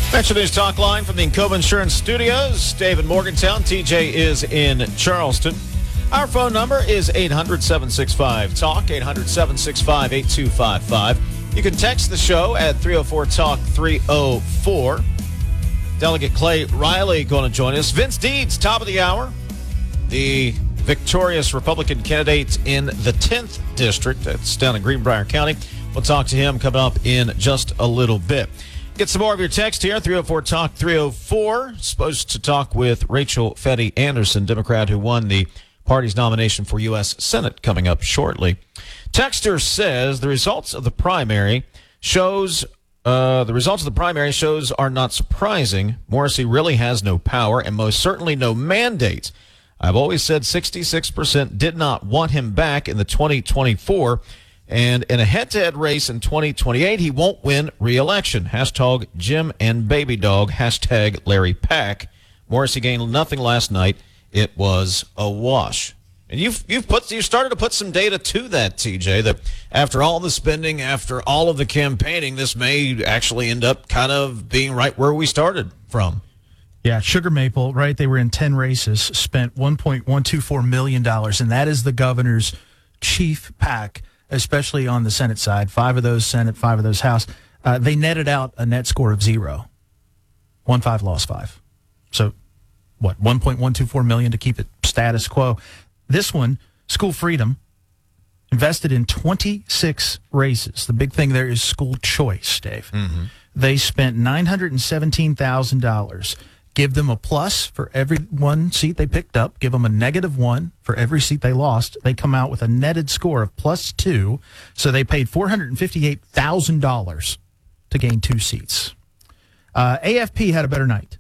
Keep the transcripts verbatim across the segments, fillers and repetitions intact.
Metro News Talk Line from the Encova Insurance Studios. Dave in Morgantown. T J is in Charleston. Our phone number is eight hundred, seven six five, talk, eight hundred, seven six five, eight two five five. You can text the show at three oh four talk, three oh four. Delegate Clay Riley going to join us. Vince Deeds, top of the hour. The victorious Republican candidate in the tenth District. That's down in Greenbrier County. We'll talk to him coming up in just a little bit. Get some more of your text here, three oh four talk, three oh four. Supposed to talk with Rachel Fetty Anderson, Democrat who won the party's nomination for U S Senate, coming up shortly. Texter says the results of the primary shows uh, the results of the primary shows are not surprising. Morrissey really has no power and most certainly no mandate. I've always said sixty-six percent did not want him back in the twenty twenty-four, and in a head-to-head race in twenty twenty-eight, he won't win re-election. Hashtag Jim and Baby Dog. Hashtag Larry Pack. Morrissey gained nothing last night. It was a wash. And you've you've put you started to put some data to that, T J, that after all the spending, after all of the campaigning, this may actually end up kind of being right where we started from. Yeah, Sugar Maple, right? They were in ten races, spent one point one two four million dollars, and that is the governor's chief pack, especially on the Senate side. Five of those Senate, five of those House. Uh, they netted out a net score of zero. Won five, lost five. So, what, one point one two four million dollars to keep it status quo. This one, School Freedom, invested in twenty-six races. The big thing there is school choice, Dave. Mm-hmm. They spent nine hundred seventeen thousand dollars. Give them a plus for every one seat they picked up. Give them a negative one for every seat they lost. They come out with a netted score of plus two. So they paid four hundred fifty-eight thousand dollars to gain two seats. Uh, A F P had a better night.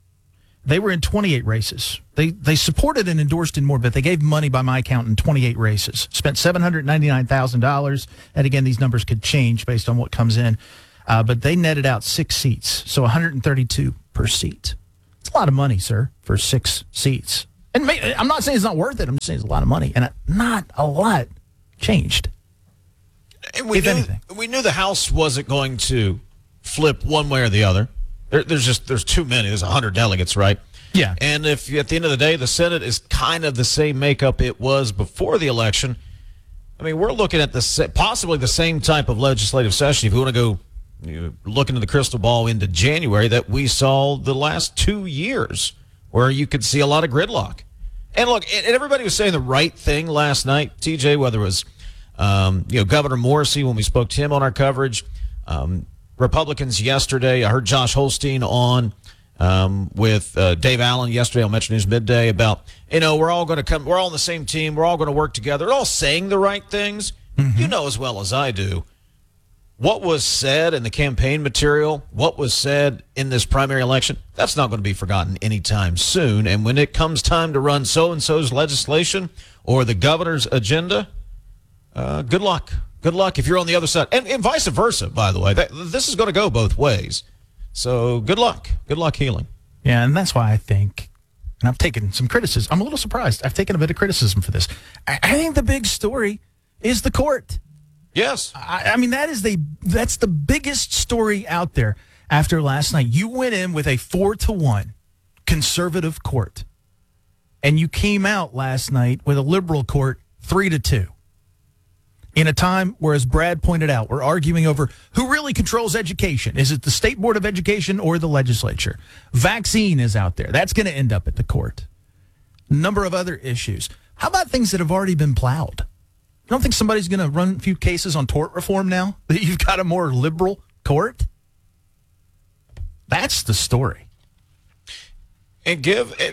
They were in twenty-eight races. They they supported and endorsed in more, but they gave money by my count in twenty-eight races. Spent seven hundred ninety-nine thousand dollars. And again, these numbers could change based on what comes in. Uh, but they netted out six seats, so one hundred thirty-two per seat. It's a lot of money, sir, for six seats. And may, I'm not saying it's not worth it. I'm just saying it's a lot of money. And not a lot changed, and we if knew, anything. We knew the House wasn't going to flip one way or the other. There, there's just there's too many. There's one hundred delegates, right? Yeah. And if at the end of the day, the Senate is kind of the same makeup it was before the election, I mean, we're looking at the possibly the same type of legislative session, if you want to go you know, look into the crystal ball into January, that we saw the last two years where you could see a lot of gridlock. And look, and everybody was saying the right thing last night, T J, whether it was um, you know Governor Morrissey when we spoke to him on our coverage, um, Republicans yesterday. I heard Josh Holstein on um, with uh, Dave Allen yesterday on Metro News Midday about, you know, we're all going to come, we're all on the same team, we're all going to work together. They're all saying the right things. Mm-hmm. You know as well as I do. What was said in the campaign material, what was said in this primary election, that's not going to be forgotten anytime soon. And when it comes time to run so-and-so's legislation or the governor's agenda, uh, good luck. Good luck if you're on the other side. And, and vice versa, by the way. That, this is going to go both ways. So good luck. Good luck healing. Yeah, and that's why I think, and I've taken some criticism. I'm a little surprised. I've taken a bit of criticism for this. I, I think the big story is the court. Yes. I, I mean, that is the that's the biggest story out there after last night. You went in with a four to one conservative court, and you came out last night with a liberal court three to two. In a time where, as Brad pointed out, we're arguing over who really controls education. Is it the State Board of Education or the legislature? Vaccine is out there. That's going to end up at the court. Number of other issues. How about things that have already been plowed? You don't think somebody's going to run a few cases on tort reform now that you've got a more liberal court? That's the story. And give it,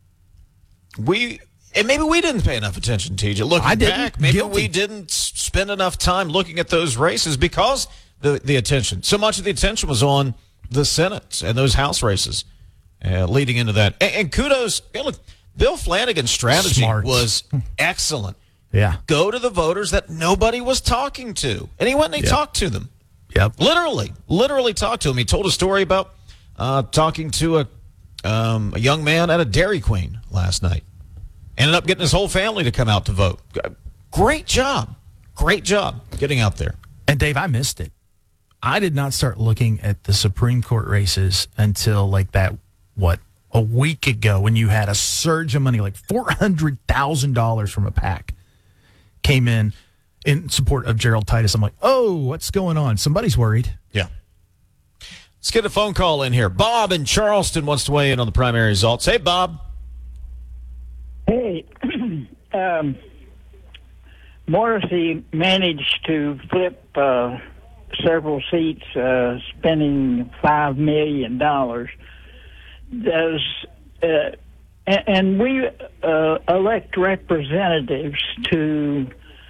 we and maybe we didn't pay enough attention, T J. Looking I didn't. back, maybe Guilty. we didn't spend enough time looking at those races because the the attention, so much of the attention was on the Senate and those House races uh, leading into that. And, and kudos, hey, look, Bill Flanagan's strategy Smart. was excellent. Yeah. Go to the voters that nobody was talking to. And he went and he Yep. talked to them. Yep. Literally, literally talked to them. He told a story about uh, talking to a, um, a young man at a Dairy Queen last night. Ended up getting his whole family to come out to vote. Great job. Great job getting out there. And, Dave, I missed it. I did not start looking at the Supreme Court races until like that, what, a week ago when you had a surge of money, like four hundred thousand dollars from a PAC came in in support of Gerald Titus. I'm like, oh, what's going on? Somebody's worried. Yeah. Let's get a phone call in here. Bob in Charleston wants to weigh in on the primary results. Hey, Bob. Hey, um, Morrissey managed to flip uh, several seats, uh, spending five million dollars. Does uh, and, and we uh, elect representatives to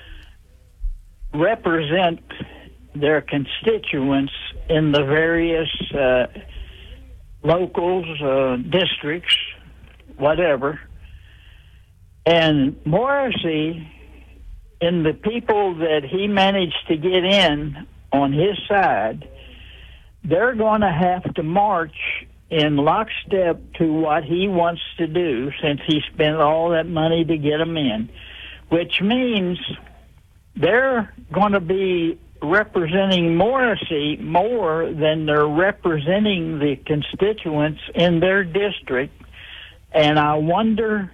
represent their constituents in the various uh, locals, uh, districts, whatever. And Morrissey, in the people that he managed to get in on his side, they're going to have to march in lockstep to what he wants to do, since he spent all that money to get them in, which means they're going to be representing Morrissey more than they're representing the constituents in their district. And I wonder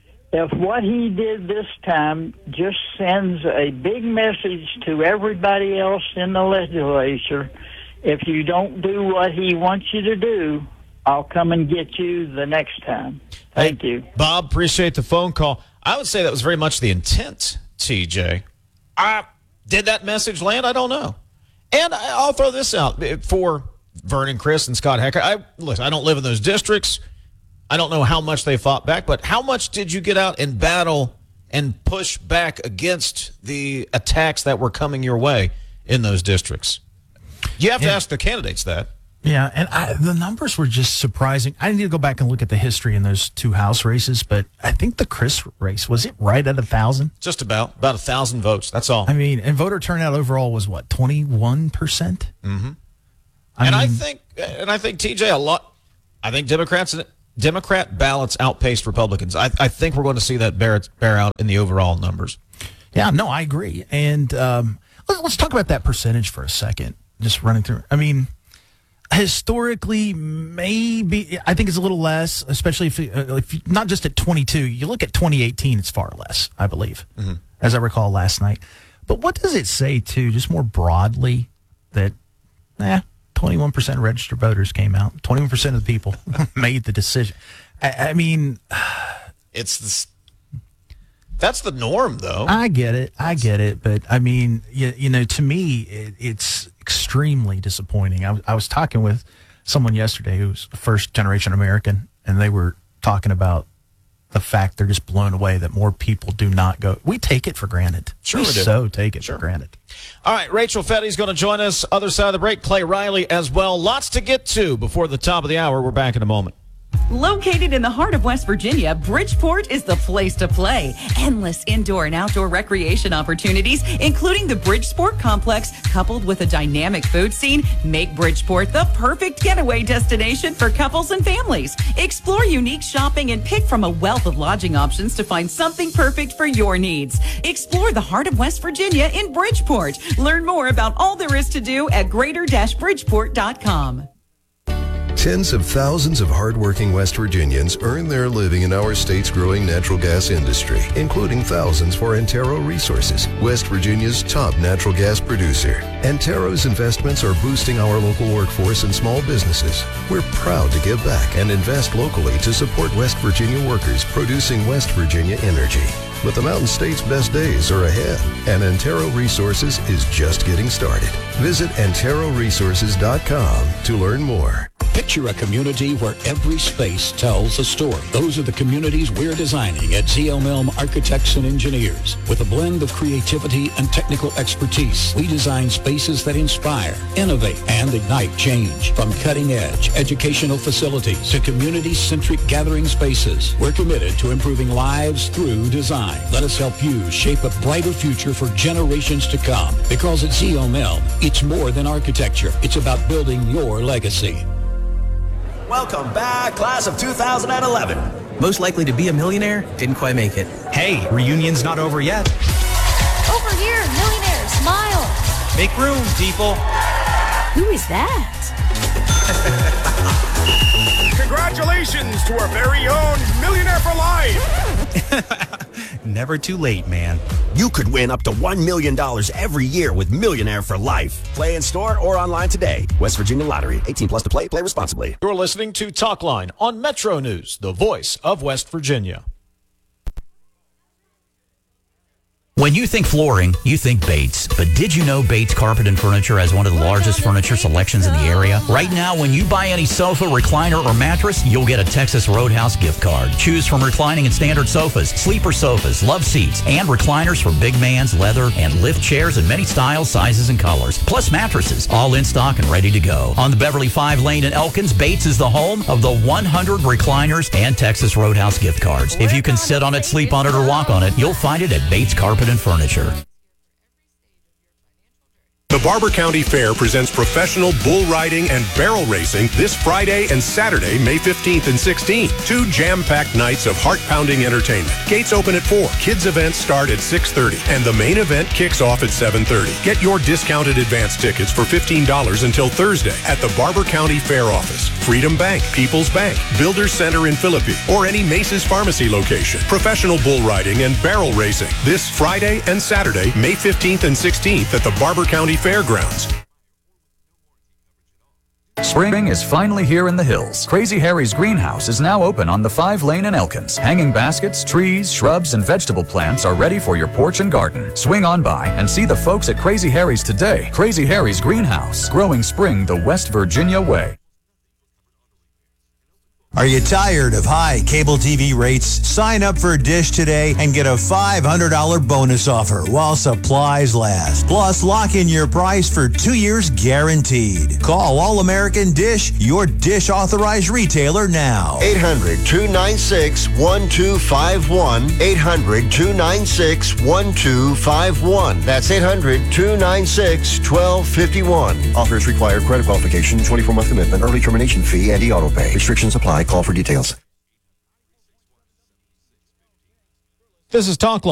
if what he did this time just sends a big message to everybody else in the legislature. If you don't do what he wants you to do, I'll come and get you the next time. Thank hey, you. Bob, appreciate the phone call. I would say that was very much the intent, T J. I, did that message land? I don't know. And I, I'll throw this out for Vernon Chris and Scott Hecker. I, listen, I don't live in those districts. I don't know how much they fought back, but how much did you get out and battle and push back against the attacks that were coming your way in those districts? You have to yeah. ask the candidates that. Yeah, and I, the numbers were just surprising. I need to go back and look at the history in those two House races, but I think the Chris race, was it right at a thousand? Just about. About a thousand votes. That's all. I mean, and voter turnout overall was what, twenty-one percent? Mm-hmm. I and mean, I think, and I think, T J, a lot, I think Democrats, Democrat ballots outpaced Republicans. I, I think we're going to see that bear, bear out in the overall numbers. Yeah, no, I agree. And um, let's, let's talk about that percentage for a second, just running through. I mean, historically, maybe I think it's a little less, especially if, uh, if you, not just at twenty-two. You look at twenty eighteen, it's far less, I believe, mm-hmm. as I recall last night. But what does it say, too, just more broadly, that, eh, twenty-one percent of registered voters came out. twenty-one percent of the people made the decision. I, I mean, it's this, that's the norm, though. I get it. I get it. But, I mean, you, you know, to me, it, it's extremely disappointing. I, I was talking with someone yesterday who's a first-generation American, and they were talking about the fact they're just blown away that more people do not go. We take it for granted. Sure we we do. so take it Sure. for granted. All right, Rachel Fetty's going to join us other side of the break. Clay Riley as well. Lots to get to before the top of the hour. We're back in a moment. Located in the heart of West Virginia, Bridgeport is the place to play. Endless indoor and outdoor recreation opportunities, including the Bridge Sport Complex, coupled with a dynamic food scene, make Bridgeport the perfect getaway destination for couples and families. Explore unique shopping and pick from a wealth of lodging options to find something perfect for your needs. Explore the heart of West Virginia in Bridgeport. Learn more about all there is to do at greater bridgeport dot com. Tens of thousands of hardworking West Virginians earn their living in our state's growing natural gas industry, including thousands for Antero Resources, West Virginia's top natural gas producer. Antero's investments are boosting our local workforce and small businesses. We're proud to give back and invest locally to support West Virginia workers producing West Virginia energy. But the Mountain State's best days are ahead, and Antero Resources is just getting started. Visit antero resources dot com to learn more. Picture a community where every space tells a story. Those are the communities we're designing at Z L M Architects and Engineers. With a blend of creativity and technical expertise, we design spaces that inspire, innovate, and ignite change. From cutting-edge educational facilities to community-centric gathering spaces, we're committed to improving lives through design. Let us help you shape a brighter future for generations to come. Because at Z L M, it's more than architecture. It's about building your legacy. Welcome back, class of two thousand eleven. Most likely to be a millionaire, didn't quite make it. Hey, reunion's not over yet. Over here, millionaire, smile. Make room, people. Who is that? Congratulations to our very own Millionaire for Life! Never too late, man. You could win up to one million dollars every year with Millionaire for Life. Play in store or online today. West Virginia Lottery. eighteen plus to play. Play responsibly. You're listening to Talkline on Metro News, the voice of West Virginia. When you think flooring, you think Bates. But did you know Bates Carpet and Furniture has one of the largest furniture selections in the area? Right now, when you buy any sofa, recliner, or mattress, you'll get a Texas Roadhouse gift card. Choose from reclining and standard sofas, sleeper sofas, love seats, and recliners for big man's, leather, and lift chairs in many styles, sizes, and colors. Plus mattresses, all in stock and ready to go. On the Beverly five Lane in Elkins, Bates is the home of the one hundred recliners and Texas Roadhouse gift cards. If you can sit on it, sleep on it, or walk on it, you'll find it at Bates Carpet and Furniture. The Barber County Fair presents professional bull riding and barrel racing this Friday and Saturday, May fifteenth and sixteenth. Two jam-packed nights of heart-pounding entertainment. Gates open at four. Kids events start at six thirty. And the main event kicks off at seven thirty. Get your discounted advance tickets for fifteen dollars until Thursday at the Barber County Fair office, Freedom Bank, People's Bank, Builders Center in Philippi, or any Mace's Pharmacy location. Professional bull riding and barrel racing this Friday and Saturday, May fifteenth and sixteenth at the Barber County Fairgrounds. Spring is finally here in the hills. Crazy Harry's greenhouse is now open on the five Lane in Elkins. Hanging baskets, trees, shrubs, and vegetable plants are ready for your porch and garden. Swing on by and see the folks at Crazy Harry's today. Crazy Harry's greenhouse, growing spring the West Virginia way. Are you tired of high cable T V rates? Sign up for Dish today and get a five hundred dollars bonus offer while supplies last. Plus, lock in your price for two years guaranteed. Call All American Dish, your Dish authorized retailer now. eight hundred, two nine six, one two five one. eight hundred, two nine six, one two five one. That's eight hundred, two nine six, one two five one. Offers require credit qualification, twenty-four month commitment, early termination fee, and e-auto pay. Restrictions apply. Call for details. This is Talkline.